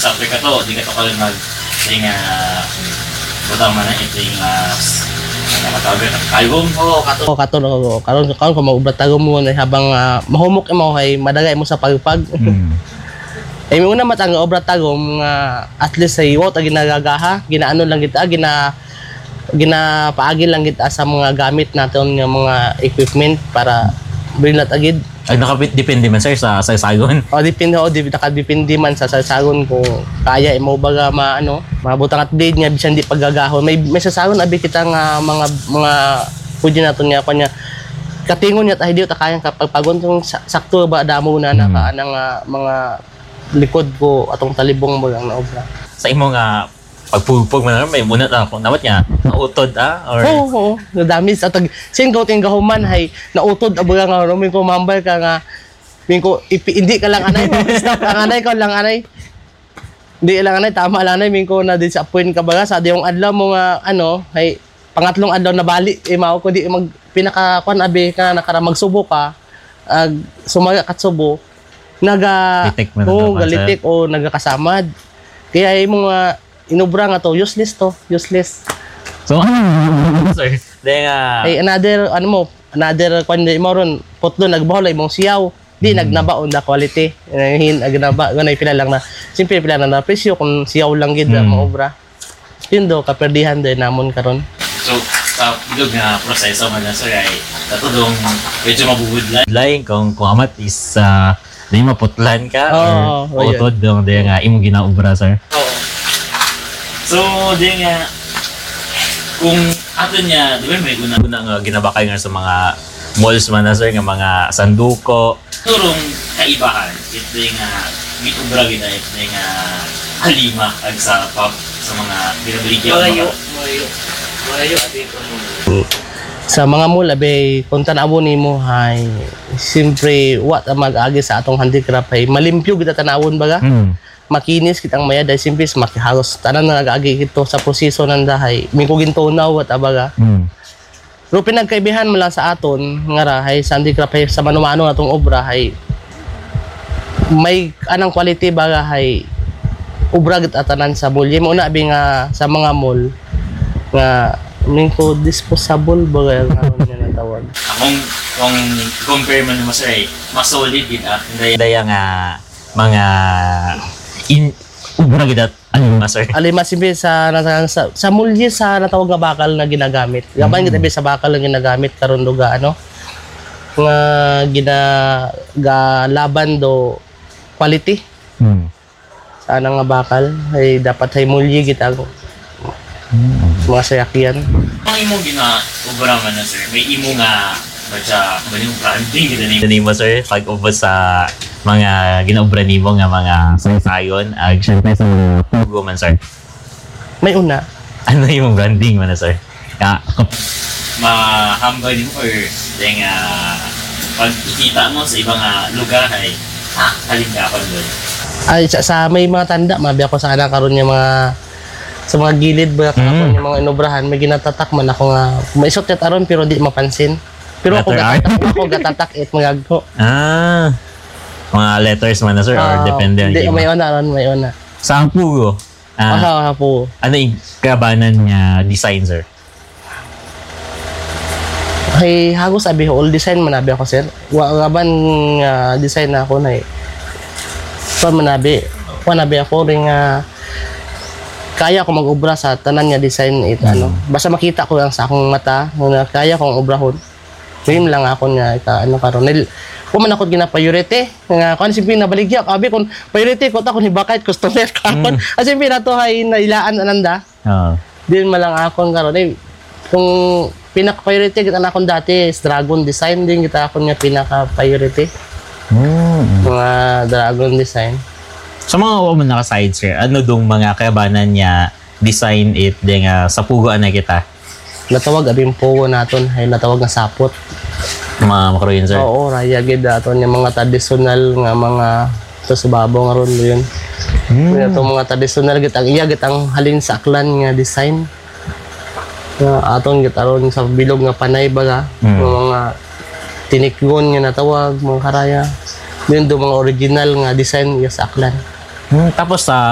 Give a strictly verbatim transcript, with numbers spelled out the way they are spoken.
sa Africa to, di ka to kalang mag yung uh, butang man na ito yung uh, matawag na kalgong. Oo, kato. Oo, kato. Oo, karon karon kung mag-ubra tagom mo na habang uh, mahumok mo ay madagay mo sa pagpag. Mm. Ay mo na matang obra tagom nga uh, at least ay what ginagagaha, ginaano lang kita, gina ginapaagil lang kita sa mga gamit natin nga mga equipment para bilat agid. Ay nakadepende man sir sa saysagon. O depende o di nakadepende man sa saysagon kung kaya mo baga maano, mabutang at blade nga bisan di paggagahon. May may saysagon abi kita nga mga mga pwede naton nga kanya katingon niya tayo ta kayang kapagpagon tong sakto ba damo na hmm. naka nang uh, mga likod ko atong talibong mo lang na obra. Sa imo nga pagpugpog man may muna ta ko nawat niya nautod ah or oo oo nadami sa tag singgo ting gahuman hay nautod abaga nga ruming ko mambal ka nga mingko hindi ka lang anay mo stop ang anay ko lang anay hindi lang anay tama lang anay mingko na disappoint ka baga sa yung adlaw mo nga ano hay pangatlong adlaw na bali eh mao ko di mag pinaka kuan abi ka nakara magsubo ka ag sumaga kat subo naga oh galitik o nagakasamad kaya yung mga inubra nga to, useless to, useless. So, sir, then, uh... ay, another, ano mo, another, kung hindi mo ron, putlo, nagbahol, ay mong siyaw, di, mm. nagnabaon na quality, hin, nagnaba, ganay, pila lang na, simple, pila lang na presyo, kung siyaw lang gid mm. maobra. Yun do, kaperdihan din namon karon. So, sa bilog nga proseso man na, sir, ay, katulong, medyo mabubudlan. Lain, kung, kung amat is, uh, di maputlan ka, oh, or utod, oh, di nga, imong ginaobra, sir. Oo. Oh. So, di nga, kung ato niya, di ba may guna-guna nga ginabakay nga sa mga malls man na sir, nga mga sanduko. Turong kaibahan, ito yung nga, bitubra gina, ito yung nga halima ag sa pub, sa mga binabaligyan. Malayo, malayo, malayo at ito mo. Sa mga mall, abe, kung tanawon ni mo, hay, siyempre, what ang mag-agi sa atong handicraft, hay, malimpyo kita tanawon baga? Hmm. Makinis kitang maya dahil simply makihagos tanan na nag-agi kito sa proseso ng dahay mingko gintunaw at abaga mm. pero pinagkaibihan mo lang sa aton nga ra hay sa handicraft hay sa manumano atong obra hay may anang quality baga hay obra gid atanan sa mall mo na abi nga sa mga mall nga mingko disposable baga karon nga natawag akong kung compare man mo sir mas solid gid ah daya nga mga in ubra gid at ano sir alima simple sa sa, sa mulye sa natawag nga bakal na ginagamit gaban mm. gid sa bakal na ginagamit karon duga ano nga ginagalaban do quality mm. sa anang nga bakal ay dapat hay mulye gid ako mm. mga sayakyan ang imo gina ubra man na sir may imo nga Baca, maling branding kita ni Dani mo sir pag ubos sa mga ginaobra nimo nga mga sayon ag syempre sa mga pugo man sir. May una. Ano yung branding man na sir? Ya, mahambay mo or ding uh, pag ikita mo sa ibang uh, lugar ay ah, kalingapan doon. Ay sa, sa may mga tanda mabi ako sa kanang karon yung mga sa mga gilid ba karon mm. yung mga inobrahan may ginatatak man ako nga maisot ket aron pero di mapansin. Pero ako gatatak, ako gatatak it magagpo. Ah. Mga letters man na sir uh, or depende hindi, may una ron, may una. Sa pugo. Ah, uh, po. Ano yung kabanan niya design sir? Ay hagos abi all design man abi ako sir. Wa gaban uh, design na ako na eh. So manabi. Wa nabi ako ring uh, kaya ko mag-obra sa tanan nga design it mm. ano. Basta makita ko lang sa akong mata na kaya kong obrahon. Ngayon lang ako nga ita ano karon nil ko man ako gina-priority nga kun simple na baligya abi kun priority ko ta kun hibakay customer karon mm. as simple na to hay nailaan ananda oo uh. din man lang ako karon eh kung pinaka-priority kita na akong dati dragon design din kita ako nga pinaka-priority mm. mga dragon design sa mga woman naka side sir ano dong mga kayabanan niya design it din uh, sa pugoan na kita natawag abing pugo naton hay natawag nga sapot mga makaroon sir oo raya gid aton yung mga traditional nga mga sa subabaw nga ron yun mm. ito mga traditional gid ang iya gid ang halin sa aklan nga design nga aton gid aron sa bilog nga panay baga mm. mga tinikgon nga natawag mga karaya yun do mga original nga design iya sa aklan hmm, tapos sa